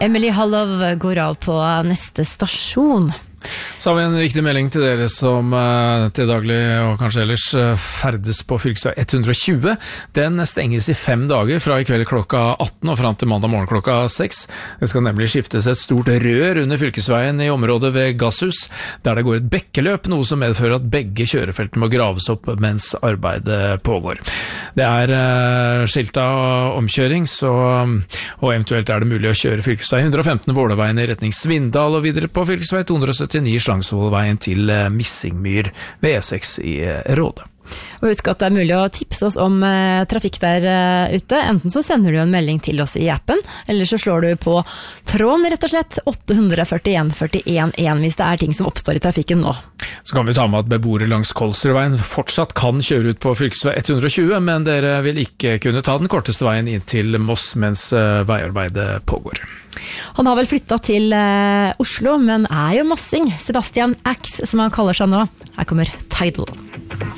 Emily Hallov går av på neste stasjon. Så har vi en viktig melding til dere som til daglig og kanskje ellers ferdes på fylkesvei 120. Den stenges i 5 dager fra i kveld klokka 18 og frem til mandag morgen klokka 6. Det skal nemlig skiftes et stort rør under fylkesveien i området ved Gasshus, der det går et bekkeløp, noe som medfører at begge kjørefeltene må graves opp mens arbeidet pågår. Det skilta omkjøring, og eventuelt det mulig å kjøre fylkesvei 115 Vålerveien i retning Svindal og videre på fylkesvei 279 Slangsvollveien til Missingmyr ved E6 i Råde. Og husk at det mulig å tipse oss om trafikk der ute. Enten så sender du en melding til oss i appen, eller så slår du på tråden rett og slett 841 41 1 hvis det ting som oppstår i trafikken nå. Så kan vi ta med at beboere langs Kolsrudveien fortsatt kan kjøre ut på fylkesvei 120, men dere vil ikke kunne ta den korteste veien inn til Moss mens veiarbeidet pågår. Han har vel flyttet til Oslo, men jo mossing. Sebastian Axe, som han kaller seg nå. Her kommer Tidal.